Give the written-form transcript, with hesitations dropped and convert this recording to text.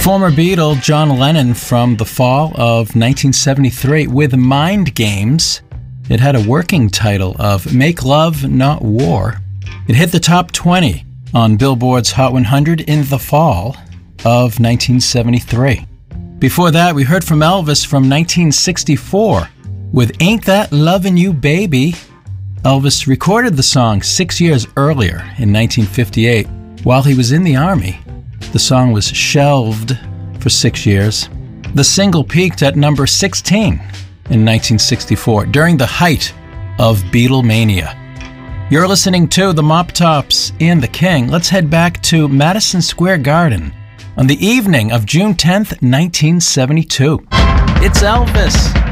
Former Beatle John Lennon from the fall of 1973 with Mind Games. It had a working title of Make Love, Not War. It hit the top 20 on Billboard's Hot 100 in the fall of 1973. Before that, we heard from Elvis from 1964 with Ain't That Lovin' You Baby. Elvis recorded the song 6 years earlier in 1958 while he was in the Army. The song was shelved for 6 years. The single peaked at number 16 in 1964 during the height of Beatlemania. You're listening to the Mop Tops and the King. Let's head back to Madison Square Garden on the evening of June 10th, 1972. It's Elvis.